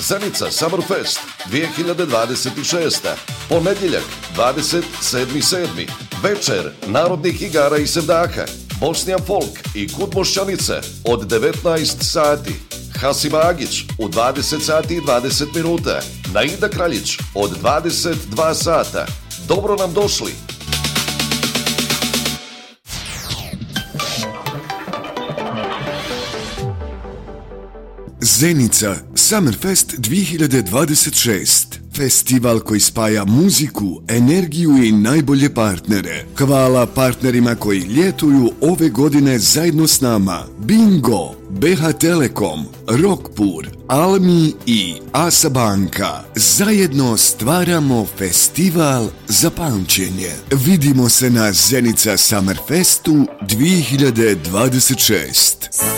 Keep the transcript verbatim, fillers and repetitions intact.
Zenica Summerfest dvije hiljade dvadeset šest. Ponedjeljak, dvadeset sedmi sedmi Večer narodnih igara i sevdaha. Bosnian folk i Kud Mošćanice od devetnaest sati. Hasim Agić u dvadeset sati i dvadeset minuta. Naida Kraljić od dvadeset dva sata. Dobro nam došli! Zenica Summerfest dvije hiljade dvadeset šest. Festival koji spaja muziku, energiju i najbolje partnere. Hvala partnerima koji ljetuju ove godine zajedno s nama. Bingo, B H Telekom, Rockpur, Almi i Asa Banka. Zajedno stvaramo festival za pamćenje. Vidimo se na Zenica Summerfestu dvije hiljade dvadeset šest.